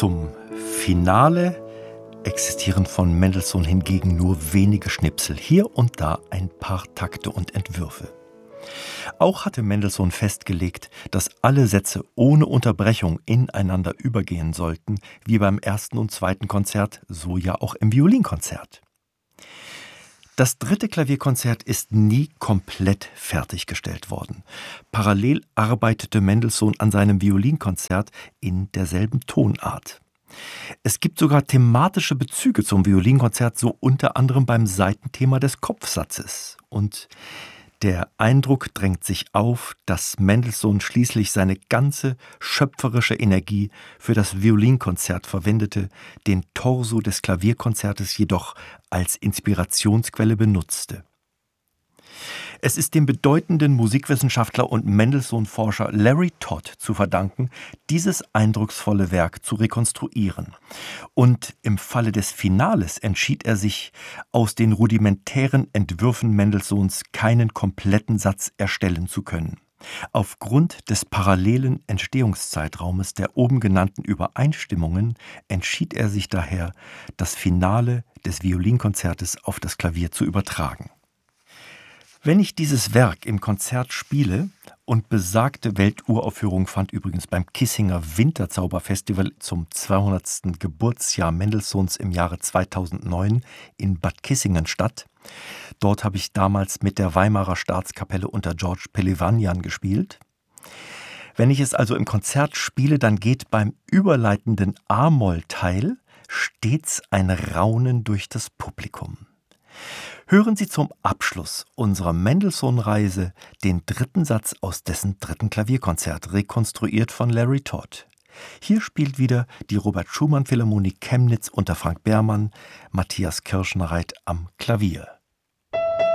Zum Finale existieren von Mendelssohn hingegen nur wenige Schnipsel, hier und da ein paar Takte und Entwürfe. Auch hatte Mendelssohn festgelegt, dass alle Sätze ohne Unterbrechung ineinander übergehen sollten, wie beim ersten und zweiten Konzert, so ja auch im Violinkonzert. Das dritte Klavierkonzert ist nie komplett fertiggestellt worden. Parallel arbeitete Mendelssohn an seinem Violinkonzert in derselben Tonart. Es gibt sogar thematische Bezüge zum Violinkonzert, so unter anderem beim Saitenthema des Kopfsatzes. Und der Eindruck drängt sich auf, dass Mendelssohn schließlich seine ganze schöpferische Energie für das Violinkonzert verwendete, den Torso des Klavierkonzertes jedoch als Inspirationsquelle benutzte. Es ist dem bedeutenden Musikwissenschaftler und Mendelssohn-Forscher Larry Todd zu verdanken, dieses eindrucksvolle Werk zu rekonstruieren. Und im Falle des Finales entschied er sich, aus den rudimentären Entwürfen Mendelssohns keinen kompletten Satz erstellen zu können. Aufgrund des parallelen Entstehungszeitraumes der oben genannten Übereinstimmungen entschied er sich daher, das Finale des Violinkonzertes auf das Klavier zu übertragen. Wenn ich dieses Werk im Konzert spiele, und besagte Welturaufführung fand übrigens beim Kissinger Winterzauberfestival zum 200. Geburtsjahr Mendelssohns im Jahre 2009 in Bad Kissingen statt. Dort habe ich damals mit der Weimarer Staatskapelle unter George Pellevanyan gespielt. Wenn ich es also im Konzert spiele, dann geht beim überleitenden A-Moll-Teil stets ein Raunen durch das Publikum. Hören Sie zum Abschluss unserer Mendelssohn-Reise den dritten Satz aus dessen dritten Klavierkonzert, rekonstruiert von Larry Todd. Hier spielt wieder die Robert-Schumann-Philharmonie Chemnitz unter Frank Behrmann, Matthias Kirschenreit am Klavier.